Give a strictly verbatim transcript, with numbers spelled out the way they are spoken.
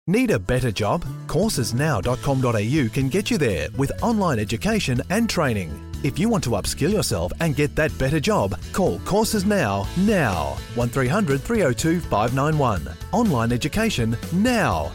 Need a better job? courses now dot com dot a u can get you there with online education and training. If you want to upskill yourself and get that better job, call Courses Now, now. one three hundred three oh two five nine one. Online education, now.